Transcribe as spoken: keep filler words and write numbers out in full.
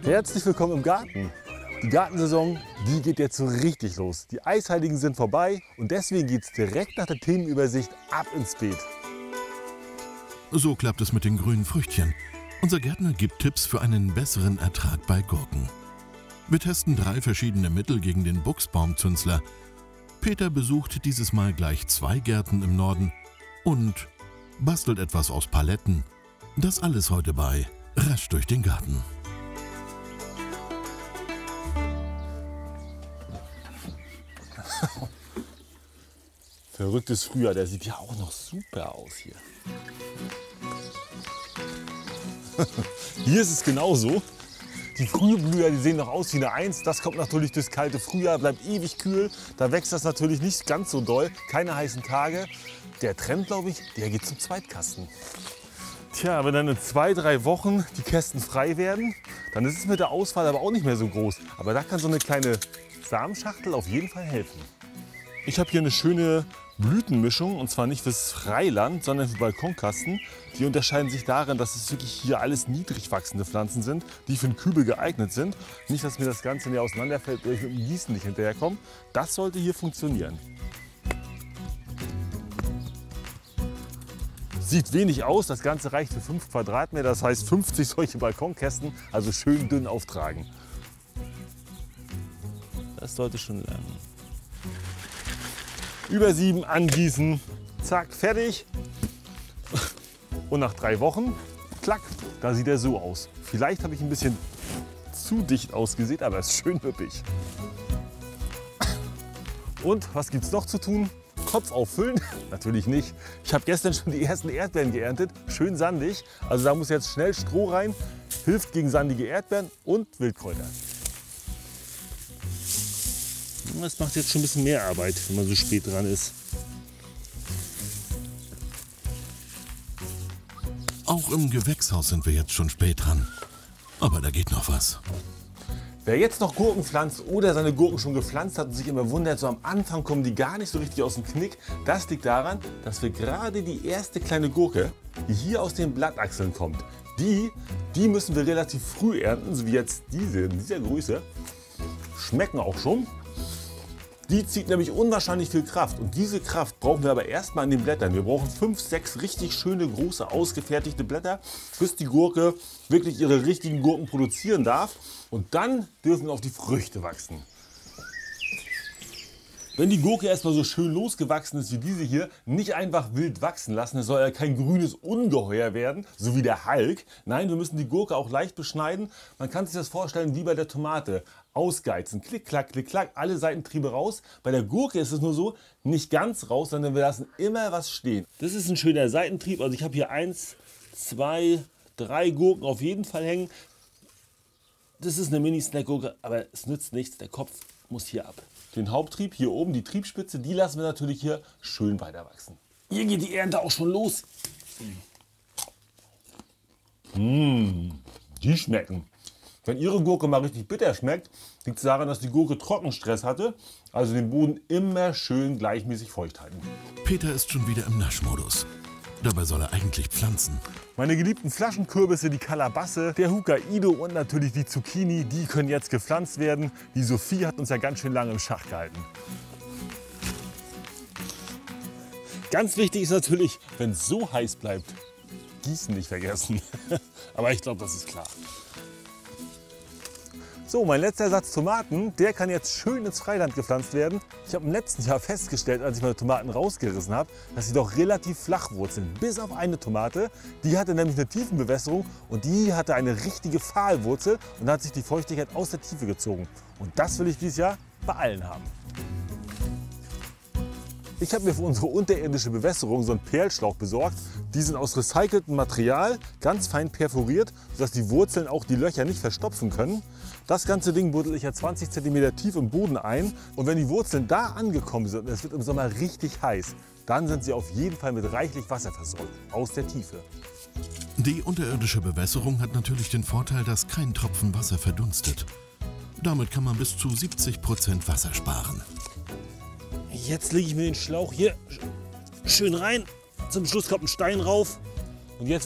Herzlich willkommen im Garten. Die Gartensaison, die geht jetzt so richtig los. Die Eisheiligen sind vorbei und deswegen geht es direkt nach der Themenübersicht ab ins Beet. So klappt es mit den grünen Früchtchen. Unser Gärtner gibt Tipps für einen besseren Ertrag bei Gurken. Wir testen drei verschiedene Mittel gegen den Buchsbaumzünsler. Peter besucht dieses Mal gleich zwei Gärten im Norden und bastelt etwas aus Paletten. Das alles heute bei Rasch durch den Garten. Verrücktes Frühjahr, der sieht ja auch noch super aus hier. Hier ist es genauso. Die Frühblüher, die sehen noch aus wie eine Eins. Das kommt natürlich durchs kalte Frühjahr, bleibt ewig kühl. Da wächst das natürlich nicht ganz so doll. Keine heißen Tage. Der Trend, glaube ich, der geht zum Zweitkasten. Tja, wenn dann in zwei, drei Wochen die Kästen frei werden, dann ist es mit der Auswahl aber auch nicht mehr so groß. Aber da kann so eine kleine Samenschachtel auf jeden Fall helfen. Ich habe hier eine schöne Blütenmischung, und zwar nicht fürs Freiland, sondern für Balkonkasten. Die unterscheiden sich darin, dass es wirklich hier alles niedrig wachsende Pflanzen sind, die für den Kübel geeignet sind. Nicht, dass mir das Ganze hier auseinanderfällt, weil ich mit dem Gießen nicht hinterherkomme. Das sollte hier funktionieren. Sieht wenig aus, das Ganze reicht für fünf Quadratmeter, das heißt fünfzig solche Balkonkästen, also schön dünn auftragen. Das sollte schon lernen. Über sieben angießen, zack, fertig. Und nach drei Wochen, klack, da sieht er so aus. Vielleicht habe ich ein bisschen zu dicht ausgesät, aber es ist schön üppig. Und was gibt es noch zu tun? Kopf auffüllen? Natürlich nicht. Ich habe gestern schon die ersten Erdbeeren geerntet, schön sandig. Also da muss jetzt schnell Stroh rein, hilft gegen sandige Erdbeeren und Wildkräuter. Das macht jetzt schon ein bisschen mehr Arbeit, wenn man so spät dran ist. Auch im Gewächshaus sind wir jetzt schon spät dran. Aber da geht noch was. Wer jetzt noch Gurken pflanzt oder seine Gurken schon gepflanzt hat und sich immer wundert, so am Anfang kommen die gar nicht so richtig aus dem Knick, das liegt daran, dass wir gerade die erste kleine Gurke, die hier aus den Blattachseln kommt, die, die müssen wir relativ früh ernten, so wie jetzt diese in dieser Größe. Schmecken auch schon. Die zieht nämlich unwahrscheinlich viel Kraft und diese Kraft brauchen wir aber erstmal in den Blättern. Wir brauchen fünf, sechs richtig schöne, große, ausgefertigte Blätter, bis die Gurke wirklich ihre richtigen Gurken produzieren darf. Und dann dürfen wir auf die Früchte wachsen. Wenn die Gurke erstmal so schön losgewachsen ist wie diese hier, nicht einfach wild wachsen lassen. Es soll ja kein grünes Ungeheuer werden, so wie der Hulk. Nein, wir müssen die Gurke auch leicht beschneiden. Man kann sich das vorstellen wie bei der Tomate. Ausgeizen, klick, klack, klick, klack, alle Seitentriebe raus. Bei der Gurke ist es nur so, nicht ganz raus, sondern wir lassen immer was stehen. Das ist ein schöner Seitentrieb. Also ich habe hier eins, zwei, drei Gurken auf jeden Fall hängen. Das ist eine Mini-Snack-Gurke, aber es nützt nichts. Der Kopf muss hier ab. Den Haupttrieb hier oben, die Triebspitze, die lassen wir natürlich hier schön weiter wachsen. Hier geht die Ernte auch schon los. Mmh, die schmecken. Wenn Ihre Gurke mal richtig bitter schmeckt, liegt es daran, dass die Gurke Trockenstress hatte, also den Boden immer schön gleichmäßig feucht halten. Peter ist schon wieder im Naschmodus. Dabei soll er eigentlich pflanzen. Meine geliebten Flaschenkürbisse, die Kalabasse, der Hokkaido und natürlich die Zucchini, die können jetzt gepflanzt werden. Die Sophie hat uns ja ganz schön lange im Schach gehalten. Ganz wichtig ist natürlich, wenn es so heiß bleibt, Gießen nicht vergessen. Aber ich glaube, das ist klar. So, mein letzter Satz Tomaten, der kann jetzt schön ins Freiland gepflanzt werden. Ich habe im letzten Jahr festgestellt, als ich meine Tomaten rausgerissen habe, dass sie doch relativ flach wurzeln. Bis auf eine Tomate, die hatte nämlich eine Tiefenbewässerung und die hatte eine richtige Pfahlwurzel und da hat sich die Feuchtigkeit aus der Tiefe gezogen. Und das will ich dieses Jahr bei allen haben. Ich habe mir für unsere unterirdische Bewässerung so einen Perlschlauch besorgt. Die sind aus recyceltem Material, ganz fein perforiert, sodass die Wurzeln auch die Löcher nicht verstopfen können. Das ganze Ding buddel ich ja zwanzig Zentimeter tief im Boden ein. Und wenn die Wurzeln da angekommen sind und es wird im Sommer richtig heiß, dann sind sie auf jeden Fall mit reichlich Wasser versorgt, aus der Tiefe. Die unterirdische Bewässerung hat natürlich den Vorteil, dass kein Tropfen Wasser verdunstet. Damit kann man bis zu siebzig Prozent Wasser sparen. Jetzt lege ich mir den Schlauch hier schön rein. Zum Schluss kommt ein Stein rauf. Und jetzt